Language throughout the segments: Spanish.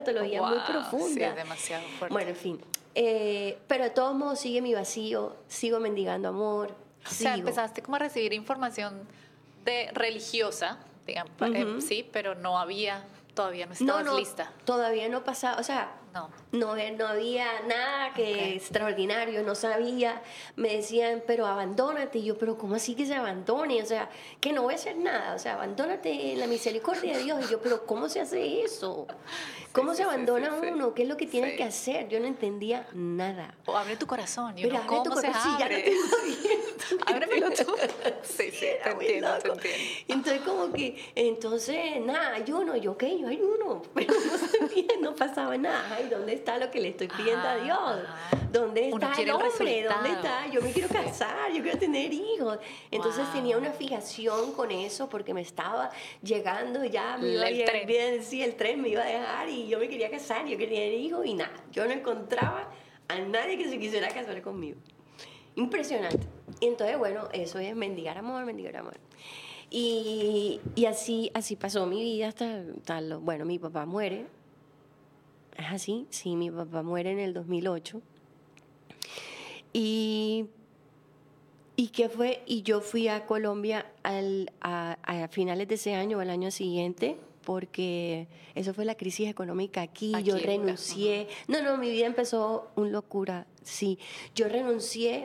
patología muy Sí, es profunda. demasiado fuerte. Bueno, en fin. Pero de todos modos sigue mi vacío, sigo mendigando amor, O sea, sigo. empezaste como a recibir información de religiosa, digamos, Ujú. sí, pero todavía no No, estabas no, lista. todavía no pasaba, o sea, No. no había nada que Ok. extraordinario, no sabía. Me decían, pero abandónate. Y yo, pero ¿cómo así que se abandone? O sea, que no voy a hacer nada, o sea, abandónate en la misericordia de Dios. Y yo, pero ¿cómo se hace eso? Sí, ¿Cómo se sí, sí, sí, abandona sí. uno? ¿Qué es lo que tienes que Sí. hacer? Yo no entendía nada. O abre tu corazón y Pero uno, abre tu ¿cómo se corazón, sí, ya lo abre? tengo abierto. Ábremelo tú. Sí, Sí, sí, te era muy entiendo, te loco. entiendo. Entonces, como que, entonces, nada, ayuno, yo, ¿qué? Yo ayuno, pero no sabía, no pasaba nada. Ay, ¿dónde está lo que le estoy pidiendo a Ajá, Dios? ajá. ¿Dónde Uno está el quiere el hombre? ¿Dónde resultado. está? Yo me quiero Sí. casar, yo quiero tener hijos. Entonces tenía Wow. una fijación con eso porque me estaba llegando, ya me iba a El llegar tren. bien, sí, el tren me iba a dejar y yo me quería casar, yo quería tener hijos y nada, yo no encontraba a nadie que se quisiera casar conmigo. Impresionante. Y entonces, bueno, eso es mendigar amor, mendigar amor. Y así pasó mi vida bueno, mi papá muere. Es así, sí, mi papá muere en el 2008. Y, ¿Y qué fue? Y yo fui a Colombia a finales de ese año o al año siguiente, porque eso fue la crisis económica aquí. Yo Aquí dura. renuncié. No, mi vida empezó un locura, sí. Yo renuncié.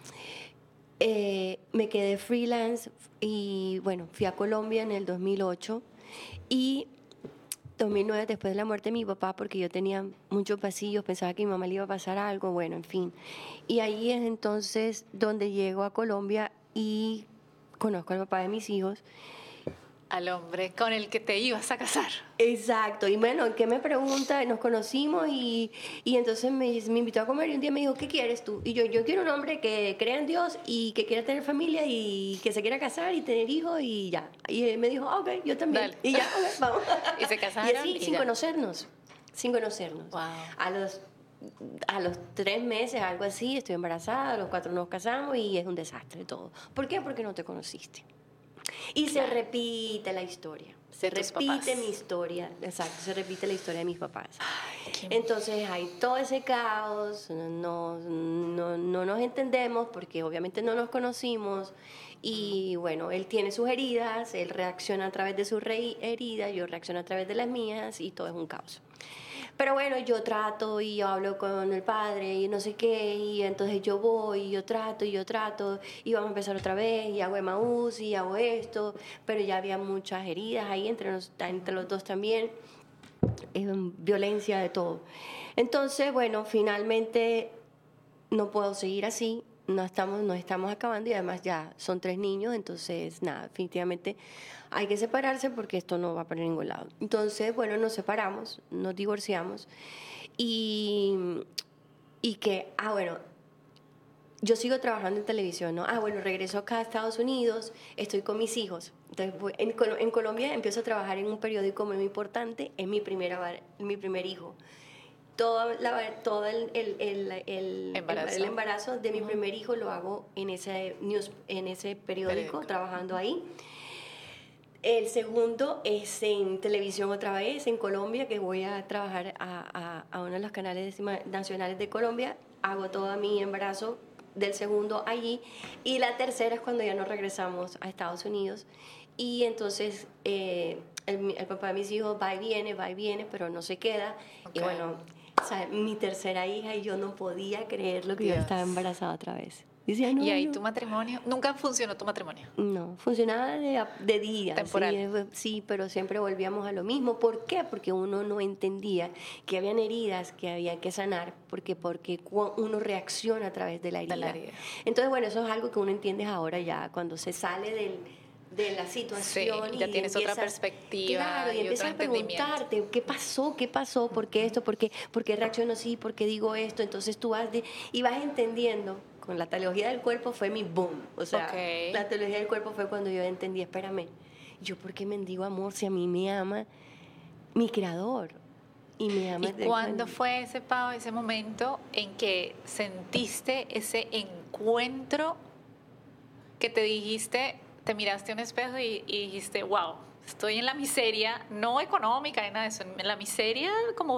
Me quedé freelance y bueno, fui a Colombia en el 2008 y 2009 después de la muerte de mi papá, porque yo tenía muchos pasillos, pensaba que a mi mamá le iba a pasar algo, bueno, en fin. Y ahí es entonces donde llego a Colombia y conozco al papá de mis hijos. Al hombre con el que te ibas a casar. Exacto, y bueno, ¿qué me pregunta? Nos conocimos y entonces me invitó a comer y un día me dijo, ¿qué quieres tú? Y yo quiero un hombre que crea en Dios y que quiera tener familia y que se quiera casar y tener hijos y ya. Y él me dijo, ok, yo también. Dale. Y ya, ok, vamos. Y se Y casaron así, y ya. sin conocernos. Wow. A los 3 meses, algo así, estoy embarazada, a los 4 nos casamos y es un desastre todo. ¿Por qué? Porque no te conociste. Y se Claro. repite la historia. Se Tus repite papás. mi historia, exacto, se repite la historia de mis papás. Ay, Entonces hay todo ese caos, no nos entendemos porque obviamente no nos conocimos y bueno, él tiene sus heridas, él reacciona a través de sus heridas, yo reacciono a través de las mías y todo es un caos. Pero bueno, yo trato y yo hablo con el padre y no sé qué, y entonces yo voy y yo trato y vamos a empezar otra vez y hago Emaús y hago esto, pero ya había muchas heridas ahí entre los dos también, violencia de todo. Entonces, bueno, finalmente no puedo seguir así, nos estamos acabando y además ya son 3 niños, entonces nada, definitivamente hay que separarse porque esto no va para ningún lado. Entonces, bueno, nos separamos, nos divorciamos y, bueno, yo sigo trabajando en televisión, ¿no? Bueno, regreso acá a Estados Unidos, estoy con mis hijos. Entonces, en Colombia empiezo a trabajar en un periódico muy importante, es mi primer hijo. Todo el embarazo. embarazo de mi primer hijo lo hago en ese periódico, trabajando ahí. El segundo es en televisión otra vez, en Colombia, que voy a trabajar a uno de los canales nacionales de Colombia. Hago todo mi embarazo del segundo allí. Y la tercera es cuando ya nos regresamos a Estados Unidos. Y entonces el papá de mis hijos va y viene, pero no se queda. Y Ok. bueno, o sea, mi tercera hija y yo no podía creer lo que yo Dios. estaba embarazada otra vez. Decía, no, Y ahí no. tu matrimonio, nunca funcionó tu matrimonio. No, funcionaba de día, Temporal. sí, pero siempre volvíamos a lo mismo. ¿Por qué? Porque uno no entendía que habían heridas que había que sanar, porque uno reacciona a través de la De la herida. herida. Entonces, bueno, eso es algo que uno entiende ahora ya, cuando se sale de la situación Sí, ya y tienes otra empiezas, perspectiva claro, y y otro empiezas a entendimiento. preguntarte, ¿qué pasó? ¿Por qué esto? ¿Por qué reacciono así? ¿Por qué digo esto? Entonces tú y vas entendiendo. Con la teología del cuerpo fue mi boom. O sea, Ok. la teología del cuerpo fue cuando yo entendí, espérame, ¿yo por qué mendigo amor si a mí me ama mi creador? Y me ama ¿Y desde cuándo fue ese, Pau, ese momento en que sentiste ese encuentro que te dijiste, te miraste a un espejo y dijiste, wow, estoy en la miseria, no económica ni nada de eso, en la miseria como